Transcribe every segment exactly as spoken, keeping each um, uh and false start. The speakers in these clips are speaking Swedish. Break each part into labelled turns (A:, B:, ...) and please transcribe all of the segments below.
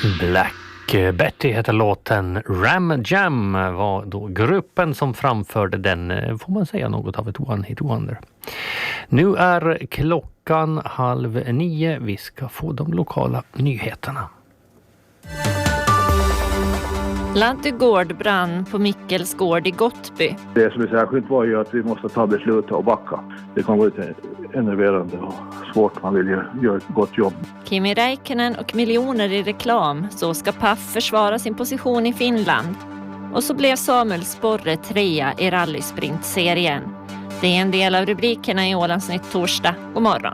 A: Black Betty heter låten. Ram Jam var då gruppen som framförde den, får man säga, något av ett one-hit wonder. Nu är klockan halv nio. Vi ska få de lokala nyheterna.
B: Laddegård brann på Mickels gård i Gottby.
C: Det som är särskilt var ju att vi måste ta beslut och backa. Det kan vara lite enerverande och svårt. Man vill ju göra ett gott jobb.
B: Kimi Räikkönen och miljoner i reklam. Så ska P A F försvara sin position i Finland. Och så blev Samuel Sporre trea i rallysprintserien. Det är en del av rubrikerna i Ålandsnytt torsdag. God morgon.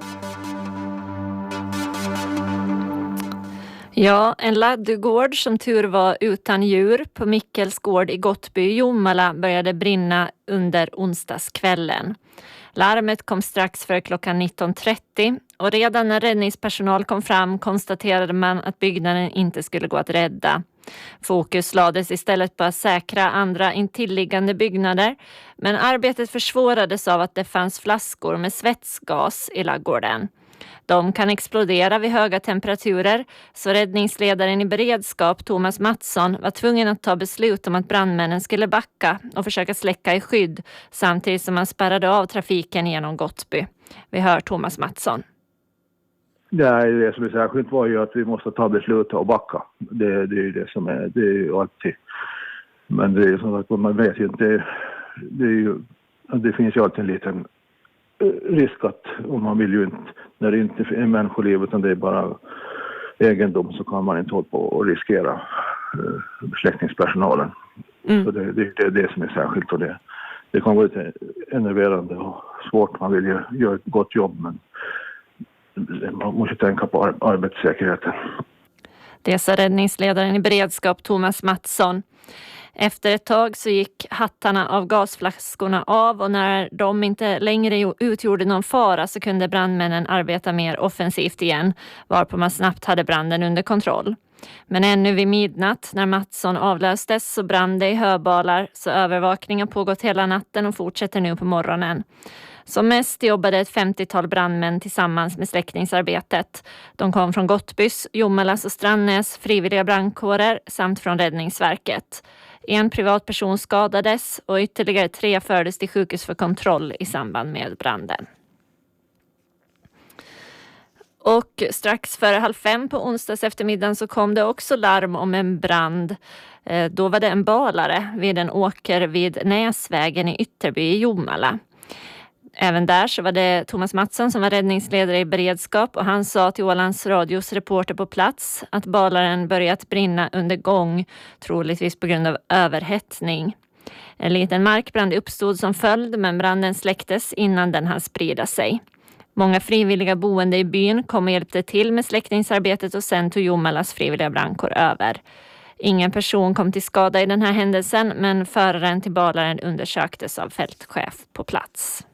B: Ja, en laddugård som tur var utan djur på Mickels gård i Gottby i Jomala började brinna under onsdagskvällen. Larmet kom strax före klockan nitton trettio och redan när räddningspersonal kom fram konstaterade man att byggnaden inte skulle gå att rädda. Fokus lades istället på att säkra andra intilliggande byggnader, men arbetet försvårades av att det fanns flaskor med svetsgas i laggården. De kan explodera vid höga temperaturer, så räddningsledaren i beredskap Thomas Mattsson var tvungen att ta beslut om att brandmännen skulle backa och försöka släcka i skydd samtidigt som man spärrade av trafiken genom Gottby. Vi hör Thomas Mattsson.
C: Nej, det som är särskilt var ju att vi måste ta beslut och backa. Det, det är ju det som är, det är ju alltid. Men det är ju som att man vet ju inte, det, är ju, det finns ju alltid en liten risk att om man vill ju inte, när det inte är människoliv utan det är bara egendom, så kan man inte hålla på och riskera uh, släckningspersonalen. Mm. Så det, det, det är det som är särskilt, och det, det kan vara lite enerverande och svårt. Man vill ju göra ett gott jobb, men man måste tänka på ar- arbetssäkerheten.
B: Det sa räddningsledaren i beredskap Thomas Mattsson. Efter ett tag så gick hattarna av gasflaskorna av, och när de inte längre utgjorde någon fara så kunde brandmännen arbeta mer offensivt igen, varpå man snabbt hade branden under kontroll. Men ännu vid midnatt när Mattsson avlöstes så brann det i höbalar, så övervakningen pågått hela natten och fortsätter nu på morgonen. Som mest jobbade ett femtiotal brandmän tillsammans med släckningsarbetet. De kom från Gottbys, Jomalas och Strandnäs frivilliga brandkårer samt från Räddningsverket. En privatperson skadades och ytterligare tre fördes till sjukhus för kontroll i samband med branden. Och strax före halv fem på onsdags eftermiddagen så kom det också larm om en brand. Då var det en balare vid en åker vid Näsvägen i Ytterby i Jomala. Även där så var det Thomas Mattsson som var räddningsledare i beredskap, och han sa till Ålands radios reporter på plats att balaren börjat brinna under gång, troligtvis på grund av överhettning. En liten markbrand uppstod som följd, men branden släcktes innan den hann sprida sig. Många frivilliga boende i byn kom och hjälpte till med släckningsarbetet, och sen tog Jomalas frivilliga brandkår över. Ingen person kom till skada i den här händelsen, men föraren till balaren undersöktes av fältchef på plats.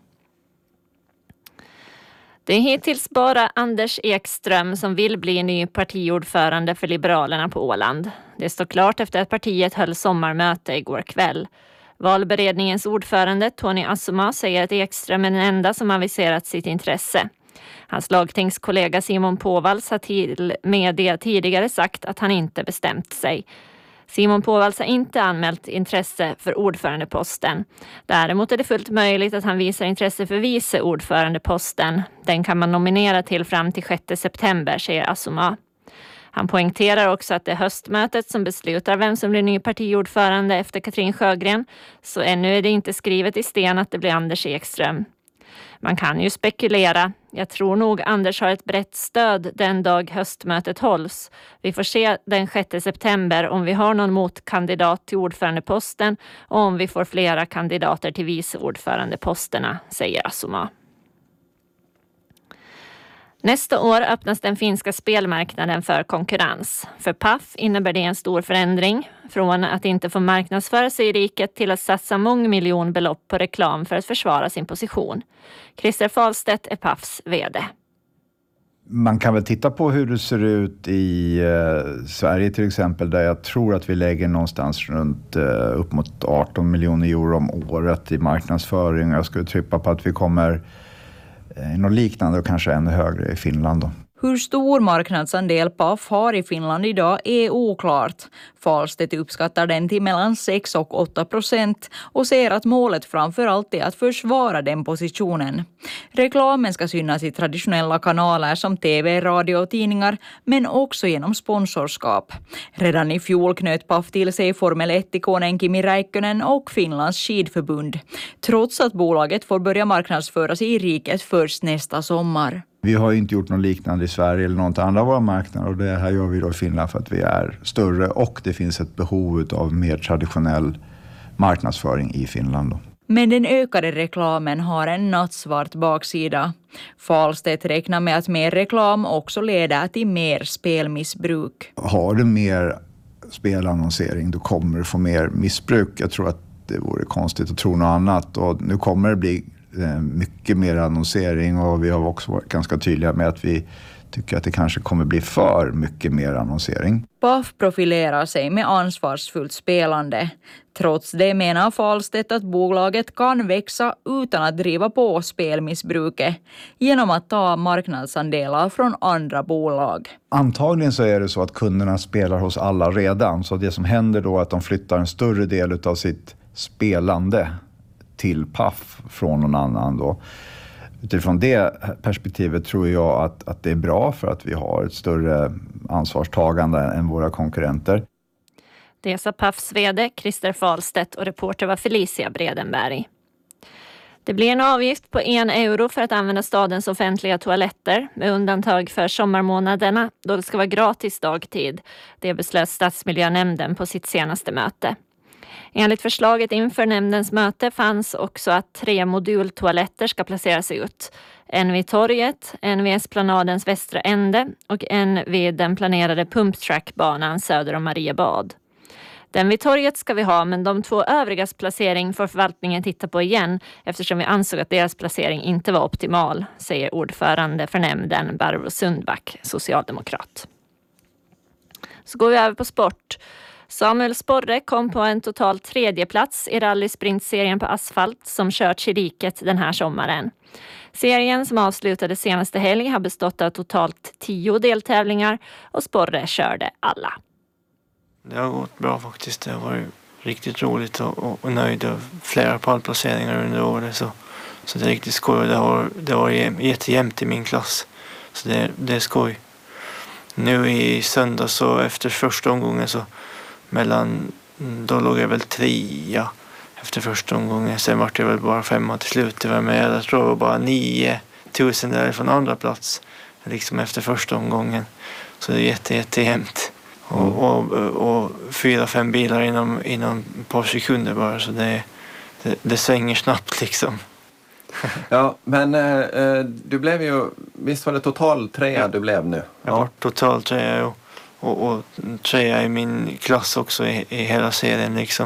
B: Det är hittills bara Anders Ekström som vill bli ny partiordförande för Liberalerna på Åland. Det står klart efter att partiet höll sommarmöte igår kväll. Valberedningens ordförande Tony Assuma säger att Ekström är den enda som aviserat sitt intresse. Hans lagtingskollega Simon Påvals har till media tidigare sagt att han inte bestämt sig. Simon Påvals har inte anmält intresse för ordförandeposten. Däremot är det fullt möjligt att han visar intresse för vice ordförandeposten. Den kan man nominera till fram till sjätte september, säger Assuma. Han poängterar också att det är höstmötet som beslutar vem som blir ny partiordförande efter Katrin Sjögren, så ännu är det inte skrivet i sten att det blir Anders Ekström. Man kan ju spekulera. Jag tror nog Anders har ett brett stöd den dag höstmötet hålls. Vi får se den sjätte september om vi har någon motkandidat till ordförandeposten och om vi får flera kandidater till vice ordförandeposterna, säger Assuma. Nästa år öppnas den finska spelmarknaden för konkurrens. För P A F innebär det en stor förändring. Från att inte få marknadsföra sig i riket till att satsa mångmiljonbelopp på reklam för att försvara sin position. Christer Falstedt är P A Fs vd.
D: Man kan väl titta på hur det ser ut i eh, Sverige till exempel, där jag tror att vi lägger någonstans runt eh, upp mot arton miljoner euro om året i marknadsföring. Jag skulle trycka på att vi kommer eh, något liknande och kanske ännu högre i Finland då.
E: Hur stor marknadsandel P A F har i Finland idag är oklart. Falstedt uppskattar den till mellan sex och åtta procent och ser att målet framför allt är att försvara den positionen. Reklamen ska synas i traditionella kanaler som tv, radio och tidningar, men också genom sponsorskap. Redan i fjol knöt P A F till sig Formel ett-ikonen Kimi Räikkönen och Finlands skidförbund, trots att bolaget får börja marknadsföras i riket först nästa sommar.
D: Vi har inte gjort något liknande i Sverige eller något annat av våra marknader, och det här gör vi då i Finland för att vi är större och det finns ett behov av mer traditionell marknadsföring i Finland då.
E: Men den ökade reklamen har en nattsvart baksida. Falstedt räknar med att mer reklam också leder till mer spelmissbruk.
D: Har du mer spelannonsering då kommer du få mer missbruk. Jag tror att det vore konstigt att tro något annat, och nu kommer det bli mycket mer annonsering, och vi har också varit ganska tydliga med att vi tycker att det kanske kommer bli för mycket mer annonsering.
E: P A F profilerar sig med ansvarsfullt spelande. Trots det menar Falstedt att bolaget kan växa utan att driva på spelmissbruket genom att ta marknadsandelar från andra bolag.
D: Antagligen så är det så att kunderna spelar hos alla redan, så det som händer då är att de flyttar en större del av sitt spelande till P A F från någon annan då. Utifrån det perspektivet tror jag att, att det är bra för att vi har ett större ansvarstagande än våra konkurrenter.
B: Det sa P A Fs vd Christer Falstedt och reporter var Felicia Bredenberg. Det blir en avgift på en euro för att använda stadens offentliga toaletter med undantag för sommarmånaderna då det ska vara gratis dagtid. Det beslöt stadsmiljönämnden på sitt senaste möte. Enligt förslaget inför nämndens möte fanns också att tre modultoaletter ska placeras ut. En vid torget, en vid Esplanadens västra ände och en vid den planerade pumptrackbanan söder om Mariebad. Den vid torget ska vi ha, men de två övrigas placering får förvaltningen titta på igen eftersom vi ansåg att deras placering inte var optimal, säger ordförande för nämnden Barbro Sundback, socialdemokrat. Så går vi över på sport. Samuel Sporre kom på en total tredje plats i rallysprintserien på asfalt som körts i riket den här sommaren. Serien som avslutades senaste helg har bestått av totalt tio deltävlingar och Sporre körde alla.
F: Det har gått bra faktiskt. Det har varit riktigt roligt och, och, och nöjd av flera pallplaceringar under året. Så, så det är riktigt skoj. Det har, det har varit jättejämnt i min klass. Så det, det är skoj. Nu i söndag så efter första omgången så mellan, då låg jag väl trea efter första omgången. Sen var det väl bara femma till slut. Det var med, jag tror det var bara nio tusen där från andra plats. Liksom efter första omgången. Så det är jätte, jättejämnt. Och, och, och fyra, fem bilar inom, inom ett par sekunder bara. Så det, det, det svänger snabbt liksom.
G: Ja, men eh, du blev ju, visst var det total trea ja. Du blev nu?
F: Jag var total trea och, och, och trea i min klass också i, i hela serien liksom.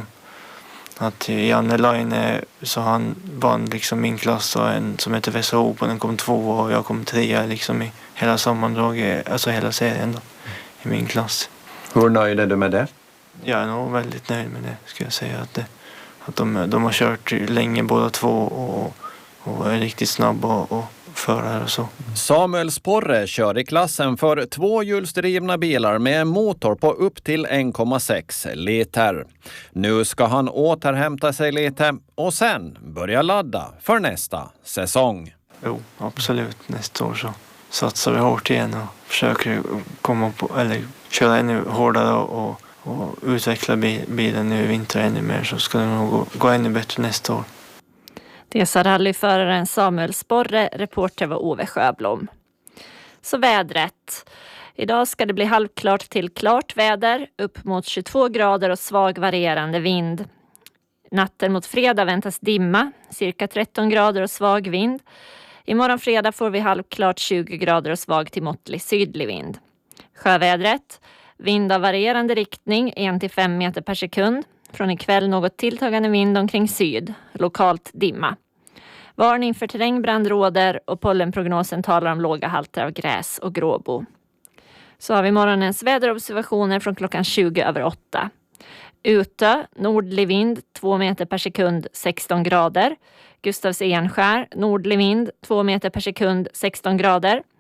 F: Att Janne Laine, så han vann liksom min klass och en som heter Vesa Open, den kom två och jag kom trea liksom i hela sammandraget, alltså hela serien då, i min klass.
G: Hur nöjd är du med det?
F: Jag är nog väldigt nöjd med det, ska jag säga. Att, det, att de, de har kört länge båda två och, och är riktigt snabba och, och förare och så.
H: Samuel Sporre kör i klassen för tvåhjulsdrivna bilar med motor på upp till en komma sex liter. Nu ska han återhämta sig lite och sen börja ladda för nästa säsong.
F: Jo, absolut. Nästa år så satsar vi hårt igen och försöker komma på, eller köra ännu hårdare och, och, och utveckla bilen nu i vinter ännu mer, så ska det nog gå, gå ännu bättre nästa år.
B: Det sa rallyföraren Samuel Sporre, reporter var Ove Sjöblom. Så vädret. Idag ska det bli halvklart till klart väder, upp mot tjugotvå grader och svag varierande vind. Natten mot fredag väntas dimma, cirka tretton grader och svag vind. Imorgon fredag får vi halvklart tjugo grader och svag till måttlig sydlig vind. Sjövädret. Vind av varierande riktning, en till fem meter per sekund. Från ikväll något tilltagande vind omkring syd. Lokalt dimma. Varning för terrängbrand råder och pollenprognosen talar om låga halter av gräs och gråbo. Så har vi morgonens väderobservationer från klockan tjugo över åtta. Utö, nordlig vind, två meter per sekund, sexton grader. Gustavs Enskär, nordlig vind, två meter per sekund, sexton grader.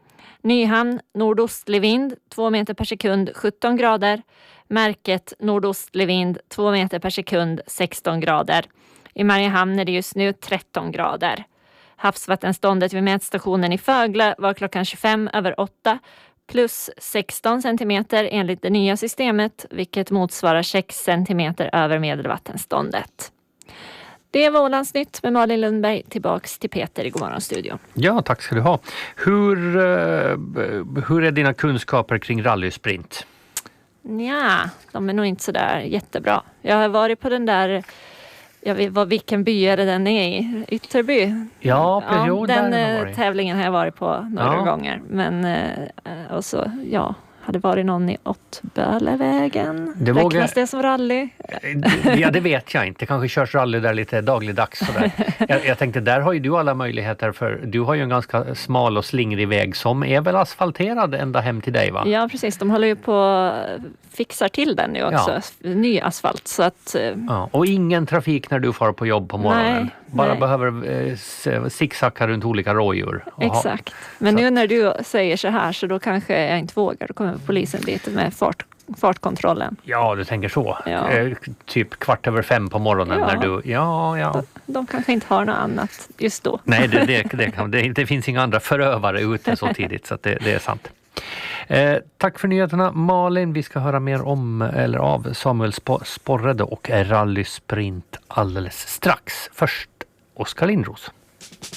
B: Nyhamn, nordostlig vind, två meter per sekund, sjutton grader. Märket, nordostlig vind, två meter per sekund, sexton grader. I Mariehamn är det just nu tretton grader. Havsvattenståndet vid mätstationen i Fögle var klockan tjugofem över åtta plus sexton centimeter enligt det nya systemet, vilket motsvarar sex centimeter över medelvattenståndet. Det var Ålandsnytt med Malin Lundberg. Tillbaks till Peter i Godmorgonstudion.
A: Ja, tack ska du ha. Hur, hur är dina kunskaper kring rallysprint?
B: Ja, de är nog inte så där jättebra. Jag har varit på den där, jag vet vad, vilken by är det den är i? Ytterby.
A: Ja, precis.
B: Ja, den
A: där har
B: eh,
A: varit.
B: tävlingen har jag varit på några
A: Ja.
B: gånger. Men eh, och så, ja, hade varit någon i Åttbölevägen.
A: Det
B: Räknas
A: vågar-
B: det som rally?
A: Ja, det vet jag inte. Kanske körs rally där lite dagligdags. Sådär. Jag, jag tänkte, där har ju du alla möjligheter, för du har ju en ganska smal och slingrig väg som är väl asfalterad ända hem till dig, va?
B: Ja, precis. De håller ju på och fixar till den nu också. Ny asfalt. Så att, eh,
A: Ja, och ingen trafik när du far på jobb på morgonen.
B: Nej,
A: Bara
B: nej.
A: behöver eh, s- zigzacka runt olika rådjur. och ha-
B: exakt. Men
A: så
B: nu när du säger så här så då kanske jag inte vågar. Då kommer polisen dit med fart, fartkontrollen.
A: Ja, du tänker så.
B: Ja.
A: Eh, typ kvart över fem på morgonen
B: Ja.
A: när du... Ja, ja.
B: De kanske inte har något annat just då.
A: Nej, det, det, det, kan, det, det finns inga andra förövare ute så tidigt, så att det, det är sant. Eh, tack för nyheterna, Malin. Vi ska höra mer om, eller av, Samuel Sp- Sporrede och rallysprint alldeles strax. Först Oskar Lindros.